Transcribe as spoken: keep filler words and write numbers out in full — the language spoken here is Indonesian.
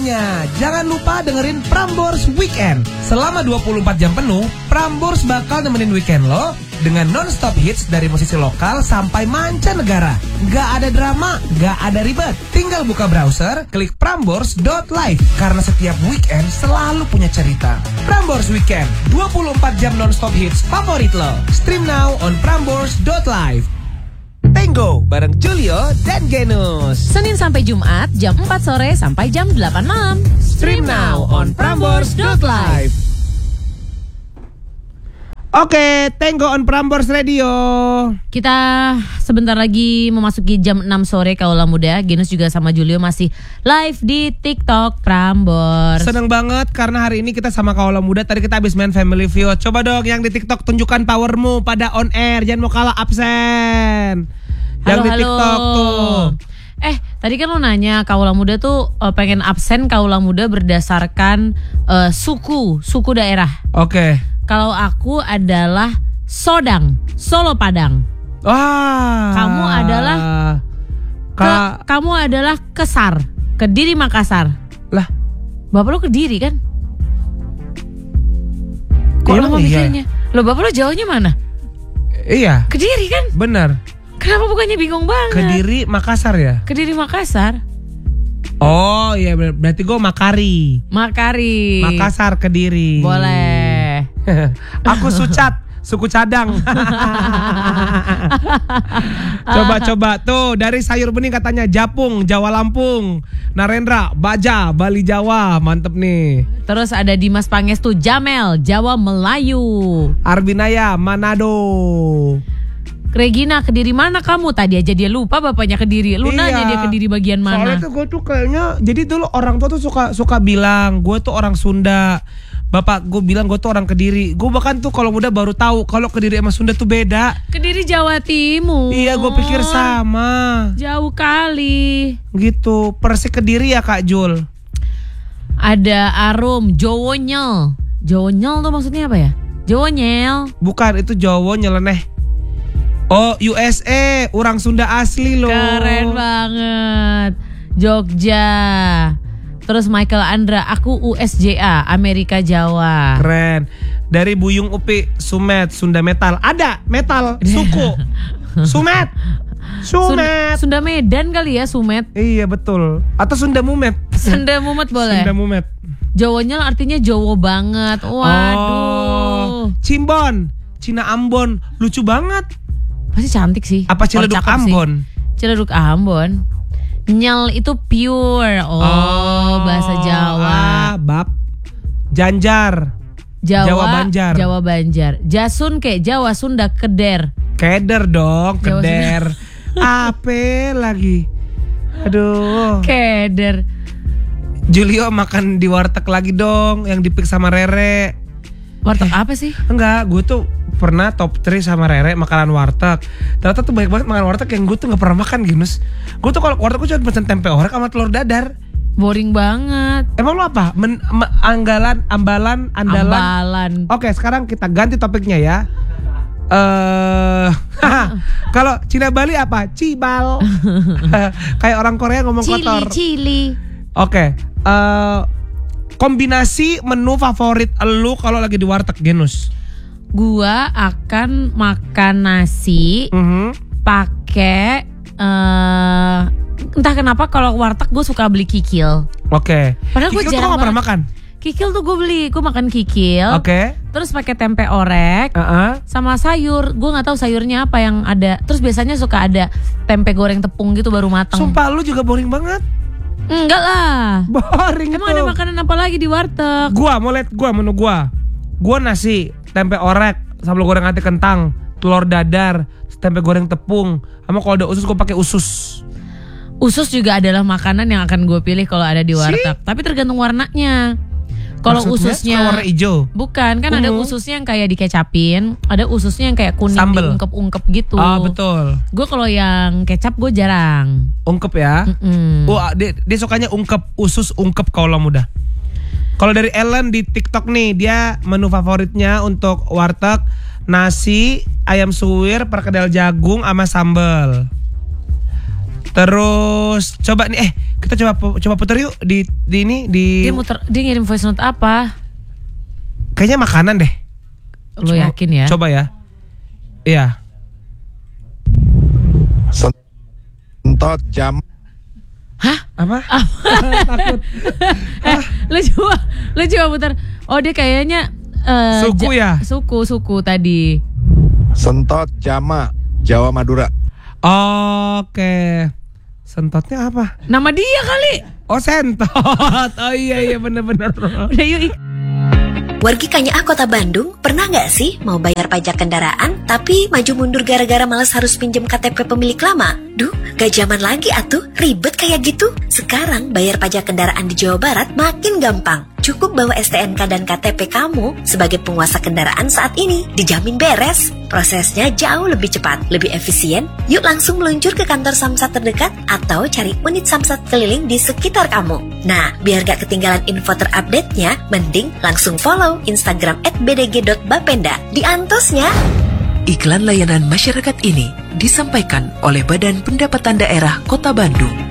waktunya. Jangan lupa dengerin Prambors Weekend. Selama dua puluh empat jam penuh, Prambors bakal nemenin weekend lo dengan non-stop hits dari musisi lokal sampai mancanegara. Gak ada drama, gak ada ribet. Tinggal buka browser, klik prambors dot live. Karena setiap weekend selalu punya cerita. Prambors Weekend, dua puluh empat jam non-stop hits favorit lo. Stream now on prambors dot live. Tango bareng Julio dan Genus. Senin sampai Jumat jam empat sore sampai jam delapan malam. Stream now on prambors dot live. Oke, Tango on Prambors Radio. Kita sebentar lagi memasuki jam enam sore Kaula Muda. Genus juga sama Julio masih live di TikTok Prambors. Seneng banget karena hari ini kita sama Kaula Muda. Tadi kita habis main Family Feud. Coba dong yang di TikTok tunjukkan powermu pada on air. Jangan mau kalah absen. Yang Halo, di halo. TikTok tuh. Eh, tadi kan lo nanya Kaula Muda tuh uh, pengen absen Kaula Muda berdasarkan uh, suku, suku daerah. Oke. Kalau aku adalah Sodang, Solo Padang. Wah. Kamu adalah Ka... Ke, kamu adalah Kesar, Kediri Makassar. Lah, bapak lo Kediri kan? Kok Emang lama iya? mikirnya? Lo bapak lo Jawanya mana? Iya. Kediri kan? Bener. Kenapa bukannya bingung banget? Kediri Makassar ya? Kediri Makassar. Oh iya, ber- berarti gue Makari. Makari. Makassar, Kediri. Boleh. Aku Sucat, suku cadang. Coba-coba tuh dari sayur bening katanya Japung, Jawa Lampung. Narendra, Baja, Bali Jawa. Mantep nih. Terus ada Dimas Pangestu, Jamel, Jawa Melayu. Arbinaya, Manado. Regina, Kediri mana kamu? Tadi aja dia lupa bapaknya Kediri. Lu Iya. nanya dia Kediri bagian mana? Soalnya tuh gue tuh kayaknya, jadi dulu orang tua tuh suka suka bilang gue tuh orang Sunda. Bapak gue bilang gue tuh orang Kediri. Gue bahkan tuh kalau muda baru tahu kalau Kediri sama Sunda tuh beda. Kediri Jawa Timur. Iya, gue pikir sama. Jauh kali. Gitu. Persik Kediri ya Kak Jul. Ada Arum, Jowonyel. Jowonyel tuh maksudnya apa ya? Jowonyel. Bukan, itu Jawa nyeleneh. Oh, U S A, orang Sunda asli loh. Keren banget. Jogja. Terus Michael Andra, aku U S J A, Amerika Jawa. Keren. Dari Buyung Upi, Sumet, Sunda Metal. Ada metal, suku. Sumet. Sumet. Sunda, Sunda Medan kali ya, Sumet. Iya betul. Atau Sunda Mumet. Sunda Mumet boleh. Sunda Mumet. Jawanya artinya Jawa banget. Waduh. Oh, Cimbon, Cina Ambon, lucu banget. Pasti cantik sih. Apa Ciledug Cakep sih. Ambon? Ciledug Ambon. Nyal itu pure. Oh, Oh, bahasa Jawa. Ah, bab. Janjar. Jawa, Jawa Banjar. Jawa Banjar. Jasun kayak Jawa Sunda Keder. Keder dong, Jawa keder. Ape lagi. Aduh. Keder. Julio makan di warteg lagi dong, yang dipik sama Rere. Warteg apa sih? Enggak, gue tuh pernah top tiga sama Rere makanan warteg. Ternyata tuh banyak banget makan warteg yang gue tuh gak pernah makan, Ginus. Gue tuh kalau warteg gue cuma pesen tempe orek sama telur dadar. Boring banget. Emang lu apa? Men, me- anggalan, ambalan, andalan. Ambalan. Oke, sekarang kita ganti topiknya ya. Eh, kalau Cina Bali apa? Cibal. Kayak orang Korea ngomong Cili, kotor. cili. Oke, eh, kombinasi menu favorit lu kalau lagi di warteg, Genus? Gua akan makan nasi Mhm. pakai eh entah kenapa kalau warteg gue suka beli kikil. Oke. Padahal gue Kikil tuh jarang gak pernah banget. makan. Kikil tuh gue beli, gue makan kikil. Oke. Terus pakai tempe orek. Uh-uh. Sama sayur, gue nggak tahu sayurnya apa yang ada. Terus biasanya suka ada tempe goreng tepung gitu baru matang. Sumpah lu juga boring banget. Enggak lah. Boring Emang itu. ada makanan apa lagi di warteg? Gua mau lihat gua menu gua. Gua nasi, tempe orek, sambal goreng ati kentang, telur dadar, tempe goreng tepung. Sama kalau ada usus gua pakai usus. Usus juga adalah makanan yang akan gue pilih kalau ada di warteg. Tapi tergantung warnanya. Kalau Maksudnya, ususnya kalau warna hijau. bukan, kan ada Ungu. ususnya yang kayak dikecapin, ada ususnya yang kayak kuning Sambel. diungkep-ungkep gitu. Ah betul. Gue kalau yang kecap gue jarang. Ungkep ya. Mm-mm. Oh, dia, dia sukanya ungkep, usus ungkep kalau muda. Kalau dari Ellen di TikTok nih, dia menu favoritnya untuk warteg nasi, ayam suwir, perkedel jagung sama sambal. Terus coba nih eh kita coba coba putar yuk di di ini di Dia muter, dia ngirim voice note apa? kayaknya makanan deh. Lo Coba- yakin ya? Coba ya. Iya. Sentot jam. Hah? Apa? Takut. Eh, lo coba, lo coba putar. Oh dia kayaknya eh, Suku ya? Suku, suku tadi. Sentot jama. Jawa Madura. Oke. Sentotnya apa? Nama dia kali. Oh sentot. Oh iya iya benar-benar. Udah yuk. Wargi Kanya Kota Bandung, pernah nggak sih mau bayar pajak kendaraan tapi maju mundur gara-gara malas harus pinjem K T P pemilik lama? Duh, gak zaman lagi atuh, ribet kayak gitu. Sekarang bayar pajak kendaraan di Jawa Barat makin gampang. Cukup bawa S T N K dan K T P kamu sebagai penguasa kendaraan saat ini, dijamin beres. Prosesnya jauh lebih cepat, lebih efisien. Yuk langsung meluncur ke kantor Samsat terdekat atau cari unit Samsat keliling di sekitar kamu. Nah, biar gak ketinggalan info terupdate-nya, mending langsung follow Instagram at b d g dot bapenda. Diantosnya. Iklan layanan masyarakat ini disampaikan oleh Badan Pendapatan Daerah Kota Bandung.